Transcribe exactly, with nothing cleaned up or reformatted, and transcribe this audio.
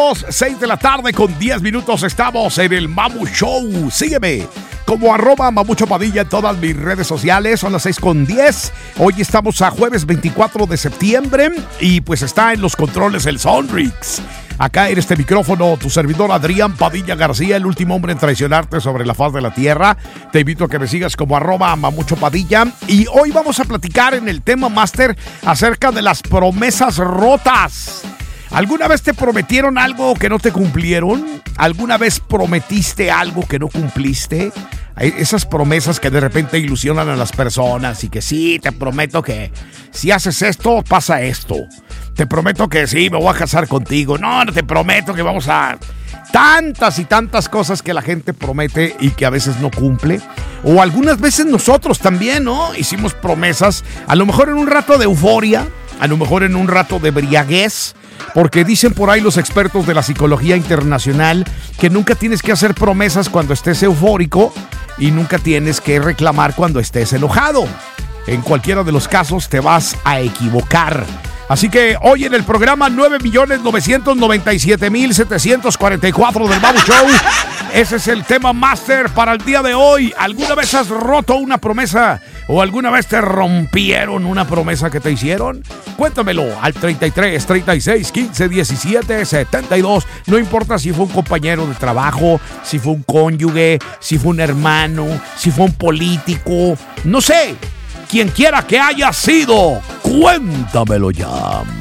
seis de la tarde con diez minutos estamos en el Mamu Show. Sígueme como arroba Mamucho Padilla en todas mis redes sociales. Son las seis con diez. Hoy estamos a jueves veinticuatro de septiembre y pues está en los controles el Sonrix. Acá en este micrófono, tu servidor Adrián Padilla García, el último hombre en traicionarte sobre la faz de la tierra. Te invito a que me sigas como arroba Mamucho Padilla. Y hoy vamos a platicar en el tema máster acerca de las promesas rotas. ¿Alguna vez te prometieron algo que no te cumplieron? ¿Alguna vez prometiste algo que no cumpliste? Hay esas promesas que de repente ilusionan a las personas y que sí, te prometo que si haces esto, pasa esto. Te prometo que sí, me voy a casar contigo. No, no te prometo que vamos a... Tantas y tantas cosas que la gente promete y que a veces no cumple. O algunas veces nosotros también, ¿no? Hicimos promesas, a lo mejor en un rato de euforia, a lo mejor en un rato de embriaguez. Porque dicen por ahí los expertos de la psicología internacional que nunca tienes que hacer promesas cuando estés eufórico y nunca tienes que reclamar cuando estés enojado. En cualquiera de los casos te vas a equivocar. Así que hoy en el programa nueve millones novecientos noventa y siete mil setecientos cuarenta y cuatro del Mamu Show, ese es el tema máster para el día de hoy. ¿Alguna vez has roto una promesa o alguna vez te rompieron una promesa que te hicieron? Cuéntamelo al treinta y tres, treinta y seis, quince, diecisiete, setenta y dos. No importa si fue un compañero de trabajo, si fue un cónyuge, si fue un hermano, si fue un político, no sé. Quien quiera que haya sido, cuéntamelo ya.